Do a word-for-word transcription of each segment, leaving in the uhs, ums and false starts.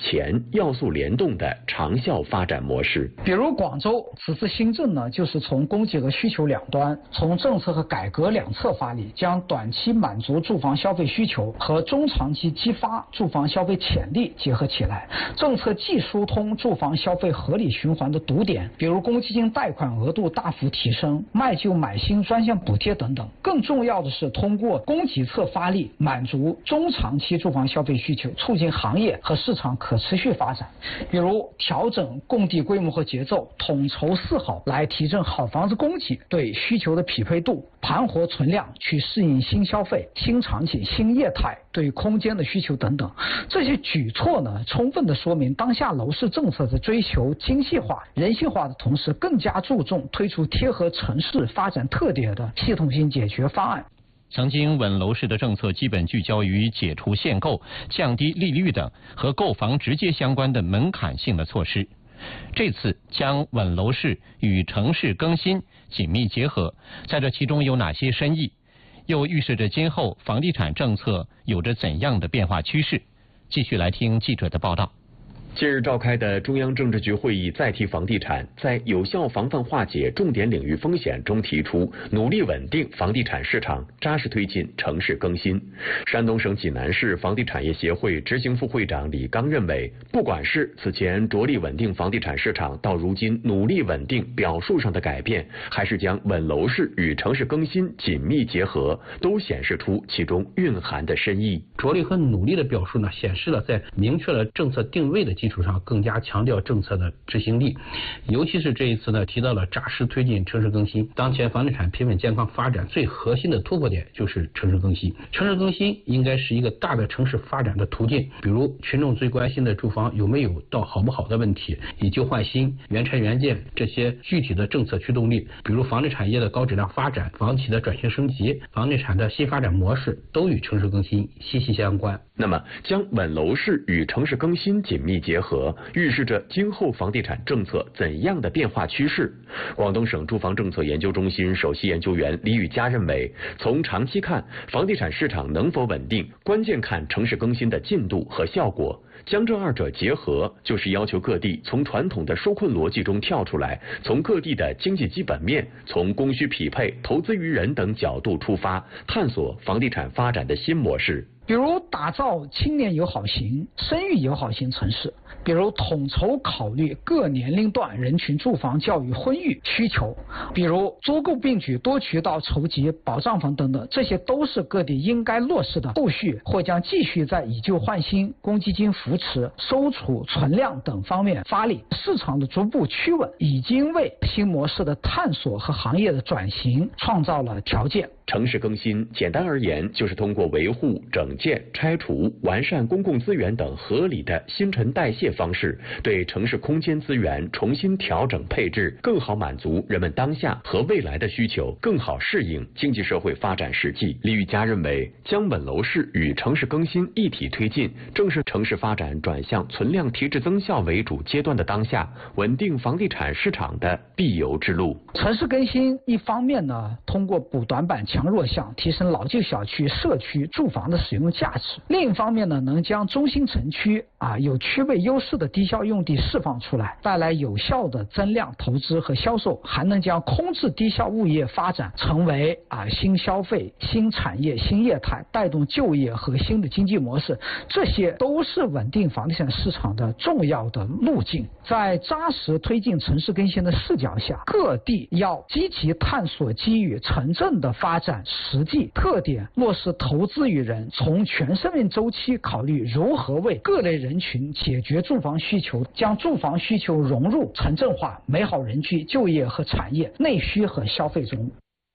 前要素联动的长效发展模式。 比如广州此次新政呢，就是从供给和需求两端，从政策和改革两侧发力，将短期满足住房消费需求和中长期激发住房消费潜力结合起来。政策既疏通住房消费合理循环的堵点，比如公积金贷款额度大幅提升、卖旧买新专项补贴等等。更重要的是，通过供给侧发力，满足中长期住房消费需求，促进行业和市场可持续发展。比如调整供地规模和节奏，统筹四好来提振好房子供给对需求的匹配度，盘活存量去适应新消费、新场景、新业态对空间的需求等等。这些举措呢，充分的说明当下楼市政策在追求精细化、人性化的同时，更加注重推出贴合城市发展特点的系统性解决方案。 曾经稳楼市的政策基本聚焦于解除限购、降低利率等和购房直接相关的门槛性的措施。这次将稳楼市与城市更新紧密结合，在这其中有哪些深意？又预示着今后房地产政策有着怎样的变化趋势？继续来听记者的报道。 近日召开的中央政治局会议再提房地产，在有效防范化解重点领域风险中提出，努力稳定房地产市场，扎实推进城市更新。山东省济南市房地产业协会执行副会长李刚认为，不管是此前着力稳定房地产市场，到如今努力稳定表述上的改变，还是将稳楼市与城市更新紧密结合，都显示出其中蕴含的深意。 着力和努力的表述呢，显示了在明确了政策定位的基础上，更加强调政策的执行力。尤其是这一次呢，提到了扎实推进城市更新。当前房地产平稳健康发展最核心的突破点就是城市更新。城市更新应该是一个大的城市发展的途径，比如群众最关心的住房有没有到好不好的问题，以旧换新、原拆原建这些具体的政策驱动力，比如房地产业的高质量发展、房企的转型升级、房地产的新发展模式，都与城市更新息息相关。 那么，将稳楼市与城市更新紧密结合，预示着今后房地产政策怎样的变化趋势？广东省住房政策研究中心首席研究员李宇佳认为，从长期看，房地产市场能否稳定，关键看城市更新的进度和效果。将这二者结合，就是要求各地从传统的纾困逻辑中跳出来，从各地的经济基本面、从供需匹配、投资于人等角度出发，探索房地产发展的新模式。 比如打造青年友好型、生育友好型城市，比如统筹考虑各年龄段人群住房、教育、婚育需求，比如租购并举、多渠道筹集保障房等等，这些都是各地应该落实的。后续或将继续在以旧换新、公积金扶持、收储存量等方面发力。市场的逐步趋稳，已经为新模式的探索和行业的转型创造了条件。 城市更新，简单而言，就是通过维护、整建、拆除、完善公共资源等合理的新陈代谢方式，对城市空间资源重新调整配置，更好满足人们当下和未来的需求，更好适应经济社会发展实际。李宇佳认为，将稳楼市与城市更新一体推进，正是城市发展转向存量提质增效为主阶段的当下，稳定房地产市场的必由之路。 城市更新一方面呢，通过补短板、强弱项，提升老旧小区、社区住房的使用价值；另一方面呢，能将中心城区啊有区位优势的低效用地释放出来，带来有效的增量投资和销售，还能将空置低效物业发展成为啊新消费、新产业、新业态，带动就业和新的经济模式。这些都是稳定房地产市场的重要的路径。在扎实推进城市更新的视角下，各地要积极探索基于城镇的发展实际特点，落实投资于人，从全生命周期考虑如何为各类人群解决住房需求，将住房需求融入城镇化、美好人居、就业和产业、内需和消费中。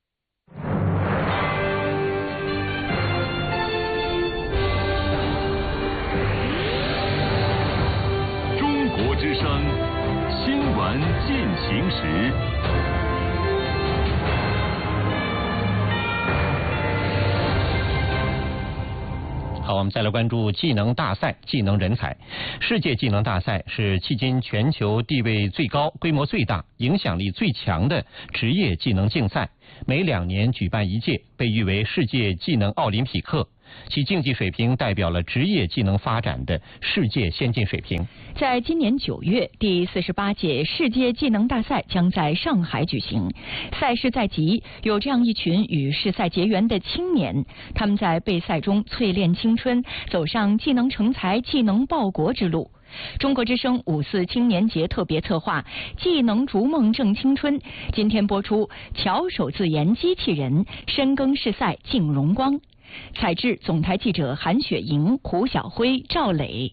中国之声，新闻进行时。 好，我们再来关注技能大赛、技能人才。世界技能大赛是迄今全球地位最高、规模最大、影响力最强的职业技能竞赛，每两年举办一届，被誉为世界技能奥林匹克。 其竞技水平代表了职业技能发展的世界先进水平。 在今年九月，第四十八届世界技能大赛将在上海举行。赛事在即，有这样一群与世赛结缘的青年，他们在备赛中淬炼青春，走上技能成才、技能报国之路。中国之声五四青年节特别策划《技能逐梦正青春》，今天播出巧手自研机器人，深耕世赛竞荣光。采制总台记者韩雪莹、胡晓辉、赵磊。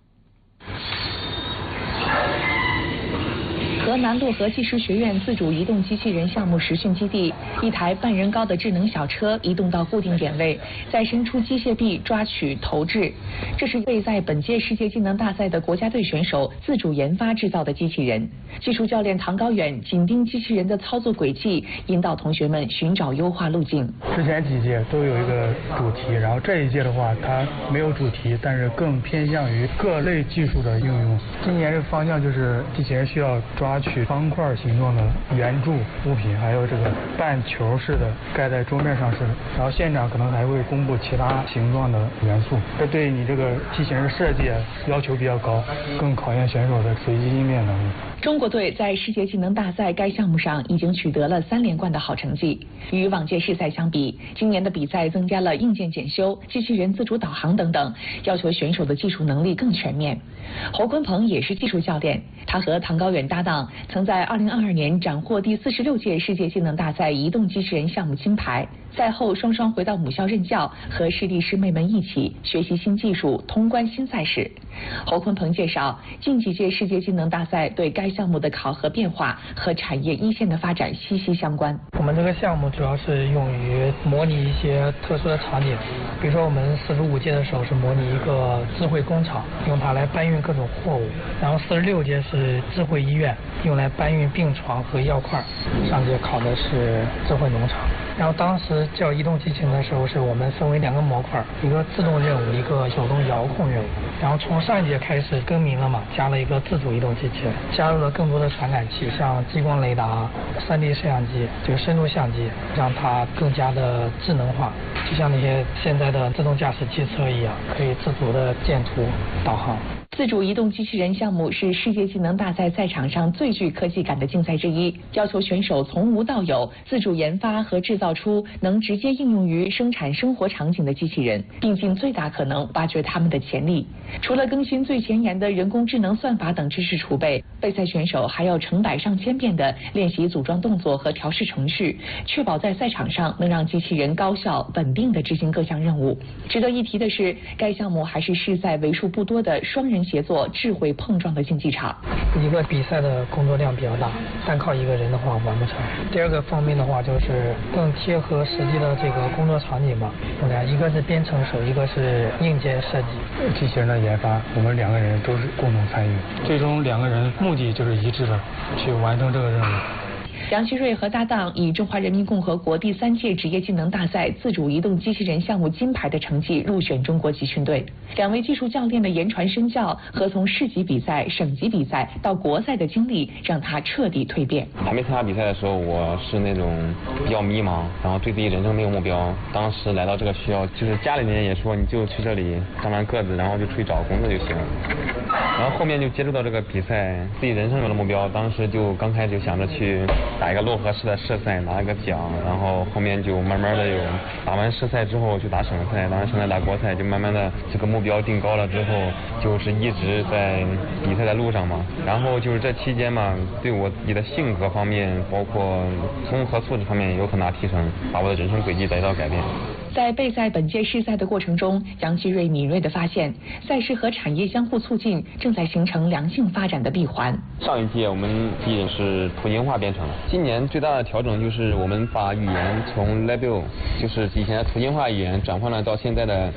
河南漯河技术学院自主移动机器人项目实训基地，一台半人高的智能小车移动到固定点位，再伸出机械臂抓取投掷。这是备赛本届世界技能大赛的国家队选手自主研发制造的机器人。技术教练唐高远紧盯机器人的操作轨迹，引导同学们寻找优化路径。 之前几届都有一个主题，然后这一届的话，它没有主题，但是更偏向于各类技术的应用。今年这个方向就是机器人需要抓取方块形状的圆柱物品，还有这个半球式的盖在桌面上式的，然后现场可能还会公布其他形状的元素，这对你这个机器人设计要求比较高，更考验选手的随机应变能力。 中国队在世界技能大赛该项目上已经取得了三连冠的好成绩。与往届世赛相比，今年的比赛增加了硬件检修、机器人自主导航等等，要求选手的技术能力更全面。侯坤鹏也是技术教练，他和唐高远搭档，曾在二零二二年斩获第四十六届世界技能大赛移动机器人项目金牌。赛后双双回到母校任教，和师弟师妹们一起学习新技术，通关新赛事。侯坤鹏介绍，近几届世界技能大赛对该项目的考核变化和产业一线的发展息息相关。 我们这个项目主要是用于模拟一些特殊的场景，比如说我们四十五届的时候是模拟一个智慧工厂，用它来搬运各种货物，然后四十六届是智慧医院，用来搬运病床和药块，上届考的是智慧农场。然后当时叫移动机器人的时候，是我们分为两个模块，一个自动任务，一个手动遥控任务。然后从上一届开始更名了嘛，加了一个自主移动机器人，加入了更多的传感器，像激光雷达、三 D 摄像机，就是深度相机，让它更加的智能化，就像那些现在的自动驾驶汽车一样，可以自主的见图、导航。 自主移动机器人项目是世界技能大赛赛场上最具科技感的竞赛之一，要求选手从无到有，自主研发和制造出能直接应用于生产生活场景的机器人，并尽最大可能挖掘他们的潜力。除了更新最前沿的人工智能算法等知识储备，备赛选手还要成百上千遍的练习组装动作和调试程序，确保在赛场上能让机器人高效稳定地执行各项任务。值得一提的是，该项目还是世赛为数不多的双人协作、智慧碰撞的竞技场。 一个比赛的工作量比较大，单靠一个人的话完不成。第二个方面的话，就是更贴合实际的这个工作场景吧。我俩一个是编程手，一个是硬件设计。 机器人的研发，我们两个人都是共同参与，最终两个人目的就是一致的，去完成这个任务。 杨希瑞和搭档以中华人民共和国第三届职业技能大赛自主移动机器人项目金牌的成绩入选中国集训队。两位技术教练的言传身教和从市级比赛、省级比赛到国赛的经历，让他彻底蜕变。 还没参加比赛的时候，我是那种比较迷茫，然后对自己人生没有目标。当时来到这个学校，就是家里面也说你就去这里当完个子，然后就出去找工作就行了。然后后面就接触到这个比赛，自己人生有了目标，当时就刚开始就想着去打一个漯河市的市赛，拿一个奖，然后后面就慢慢的有打完市赛之后就打省赛，当然现在打国赛，就慢慢的这个目标定高了之后，就是一直在比赛的路上嘛。然后就是这期间嘛，对我自己的性格方面，包括综合素质方面有很大提升，把我的人生轨迹得到改变。 在备赛本届世赛的过程中，杨希瑞敏锐地发现，赛事和产业相互促进，正在形成良性发展的闭环。 上一届我们毕竟是图形化编程，今年最大的调整就是我们把语言从 Label 就是以前的图形化语言转换了到现在的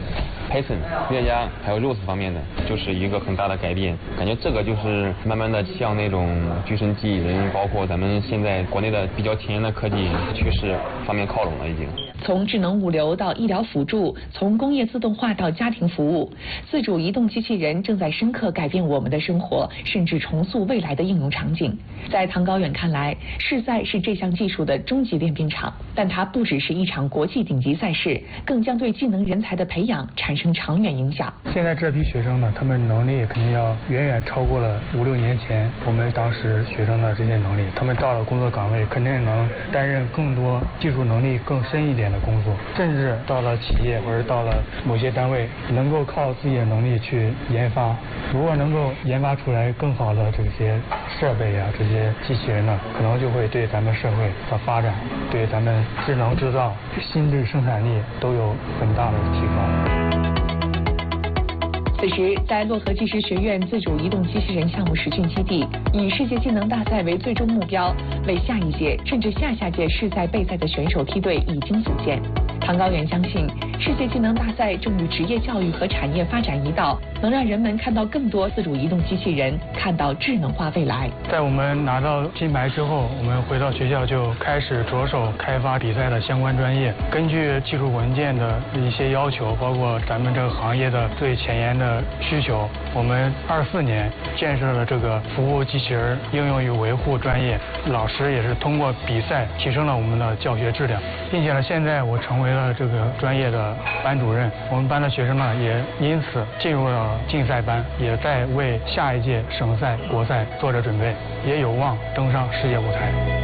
Python、链家还有 Rust 方面的，就是一个很大的改变。感觉这个就是慢慢的向那种具身机器人，包括咱们现在国内的比较前沿的科技趋势方面靠拢了已经。 从智能物流到医疗辅助，从工业自动化到家庭服务，自主移动机器人正在深刻改变我们的生活，甚至重塑未来的应用场景。在唐高远看来，世赛是这项技术的终极练兵场，但它不只是一场国际顶级赛事，更将对技能人才的培养产生长远影响。 现在这批学生呢，他们能力肯定要远远超过了五六年前我们当时学生的这些能力。他们到了工作岗位，肯定能担任更多技术能力更深一点的工作，甚至到了企业或者到了某些单位，能够靠自己的能力去研发。如果能够研发出来更好的这些设备啊，这些机器人呢，可能就会对咱们社会的发展，对咱们智能制造、新质生产力都有很大的提高。 此时，在漯河技师学院自主移动机器人项目实训基地，以世界技能大赛为最终目标，为下一届甚至下下届世赛备赛的选手梯队已经组建。唐高远相信，世界技能大赛正与职业教育和产业发展一道，能让人们看到更多自主移动机器人，看到智能化未来。 在我们拿到金牌之后，我们回到学校就开始着手开发比赛的相关专业，根据技术文件的一些要求，包括咱们这个行业的最前沿的需求，我们二四年建设了这个服务机器人应用与维护专业，老师也是通过比赛提升了我们的教学质量，并且呢，现在我成为了这个专业的班主任，我们班的学生呢也因此进入了竞赛班，也在为下一届省赛、国赛做着准备，也有望登上世界舞台。